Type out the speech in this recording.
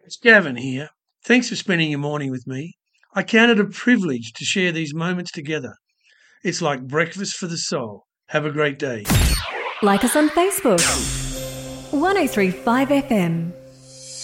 It's Gavin here. Thanks for spending your morning with me. I count it a privilege to share these moments together. It's like breakfast for the soul. Have a great day. Like us on Facebook. 1035 FM.